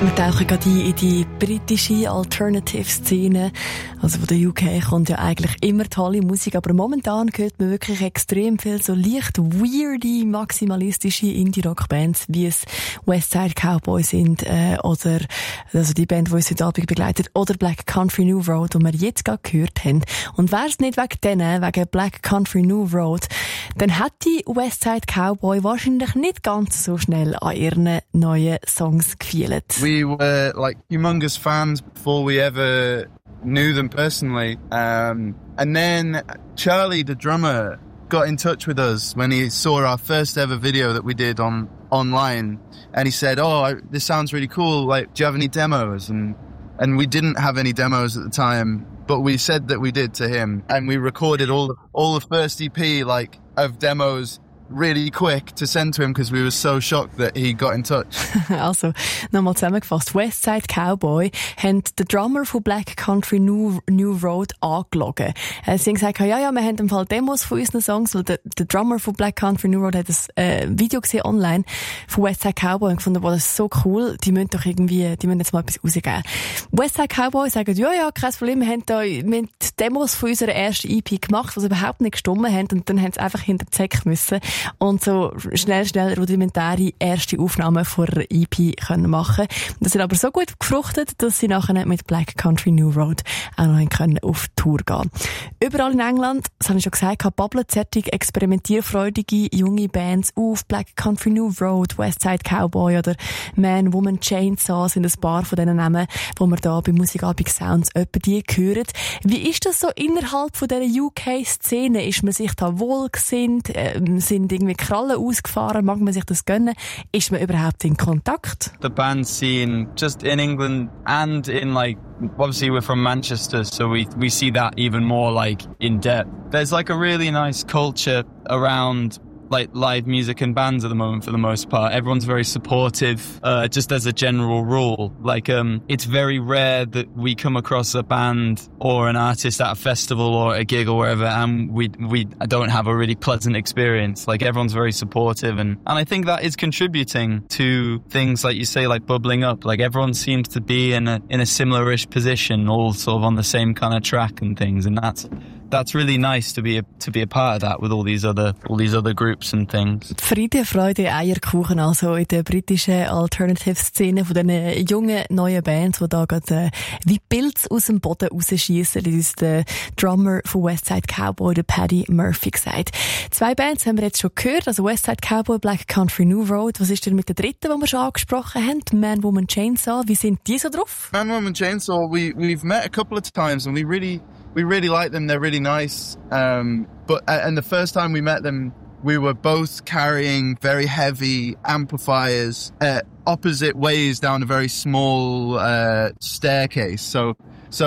Wir tauchen gerade in die britische Alternative-Szene. Also von der UK kommt ja eigentlich immer tolle Musik, aber momentan hört man wirklich extrem viel so leicht weirde, maximalistische Indie-Rock-Bands, wie es Westside Cowboy sind, oder also die Band, die uns heute Abend begleitet, oder Black Country New Road, die wir jetzt gerade gehört haben. Und wäre es nicht wegen denen, wegen Black Country New Road, dann hätte Westside Cowboy wahrscheinlich nicht ganz so schnell an ihren neuen Songs gefeilt. We were like humongous fans before we ever knew them personally. And then Charlie, the drummer, got in touch with us when he saw our first ever video that we did online. And he said, this sounds really cool. Like, do you have any demos? And we didn't have any demos at the time, but we said that we did to him. And we recorded all the first EP, like, of demos really quick to send to him because we were so shocked that he got in touch. Also, nochmal zusammengefasst. Westside Cowboy haben den Drummer von Black Country New Road angelogen. Sie haben gesagt, ja, wir haben im Fall Demos von unseren Songs, weil der Drummer von Black Country New Road hat ein Video gesehen online von Westside Cowboy und gefunden, das ist so cool, die müssen jetzt mal etwas rausgeben. Westside Cowboy sagen, ja, kein Problem, wir haben Demos von unserer ersten EP gemacht, die überhaupt nicht gestimmt haben, und dann haben sie einfach hinter die Zeck müssen und so schnell rudimentäre erste Aufnahmen vor einer EP können machen. Das sind aber so gut gefruchtet, dass sie nachher mit Black Country New Road auch noch können auf Tour gehen. Überall in England, das habe ich schon gesagt, bubbeln zärtlich experimentierfreudige junge Bands auf. Black Country New Road, Westside Cowboy oder Man, Woman, Chainsaw sind ein paar von diesen Namen, die wir da bei Musikabend Sounds etwa die hören. Wie ist das so innerhalb von dieser UK-Szene? Ist man sich da wohlgesinnt? Sind irgendwie Krallen ausgefahren? Mag man sich das gönnen? Ist man überhaupt in Kontakt? The band scene, just in England and in like, obviously we're from Manchester, so we see that even more like in depth. There's like a really nice culture around like live music and bands at the moment for the most part. Everyone's very supportive, just as a general rule. Like, it's very rare that we come across a band or an artist at a festival or a gig or wherever and we don't have a really pleasant experience. Like, everyone's very supportive and I think that is contributing to things like you say, like bubbling up. Like, everyone seems to be in a similar-ish position, all sort of on the same kind of track and things, and that's really nice to be a part of that with all these other groups and things. Friede, Freude, Eierkuchen, also in der britischen Alternative-Szene von diesen jungen, neuen Bands, die da gerade wie Pilze aus dem Boden rausschiessen, das ist der Drummer von Westside Cowboy, der Paddy Murphy, gesagt. 2 Bands haben wir jetzt schon gehört, also Westside Cowboy, Black Country New Road. Was ist denn mit der dritten, die wir schon angesprochen haben? Man, Woman, Chainsaw. Wie sind die so drauf? Man, Woman, Chainsaw, we've met a couple of times and we really like them. They're really nice. And the first time we met them, we were both carrying very heavy amplifiers opposite ways down a very small staircase. So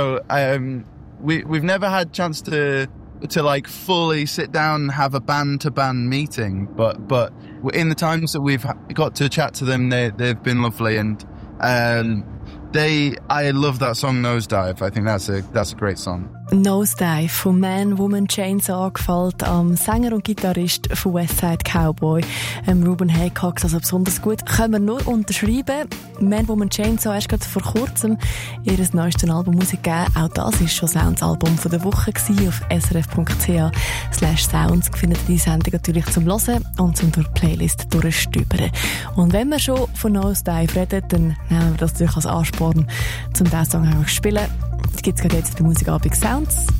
we've never had chance to like fully sit down and have a band-to-band meeting. But in the times that we've got to chat to them, they've been lovely and. I love that song Nosedive. I think that's a great song. Nosedive von Man, Woman, Chainsaw gefällt am Sänger und Gitarrist von Westside Cowboy, Ruben Haycox, also besonders gut. Können wir nur unterschreiben. Man, Woman, Chainsaw erst gerade vor kurzem ihr neuestes Album rausgegeben. Auch das ist schon Sounds Album von der Woche gewesen. Auf srf.ch/sounds findet ihr die Sendung natürlich zum Hören und zum durch die Playlist durchstöbern. Und wenn wir schon von Nosedive reden, dann nehmen wir das natürlich als Ansporn, zum diesen Song einfach zu spielen. Das gibt es gerade jetzt bei Musikabend Sounds.